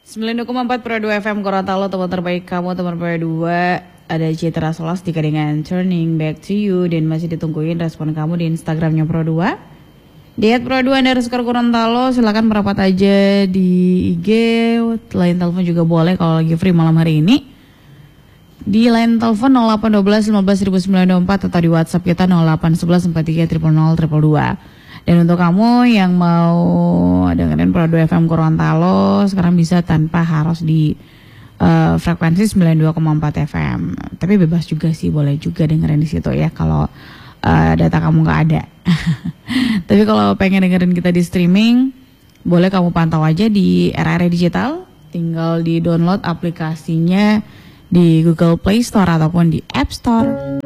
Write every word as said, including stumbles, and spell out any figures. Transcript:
sembilan puluh dua koma empat Pro dua F M Gorontalo, teman terbaik kamu, teman Pro dua. Ada Citra Solastika dengan Turning Back to You. Dan masih ditungguin respon kamu di Instagramnya Pro dua. Di at Pro dua underscore Gorontalo. Silakan merapat aja di I G. Line telepon juga boleh kalau lagi free malam hari ini. Di line telepon nol delapan satu dua lima belas sembilan dua empat atau di WhatsApp kita nol delapan satu satu empat tiga nol nol nol dua dua. Dan untuk kamu yang mau dengerin Pro dua F M Gorontalo sekarang bisa tanpa harus di uh, frekuensi sembilan puluh dua koma empat F M. Tapi bebas juga sih, boleh juga dengerin di situ ya kalau uh, data kamu nggak ada. Tapi kalau pengen dengerin kita di streaming, boleh kamu pantau aja di R R A Digital. Tinggal di download aplikasinya di Google Play Store ataupun di App Store.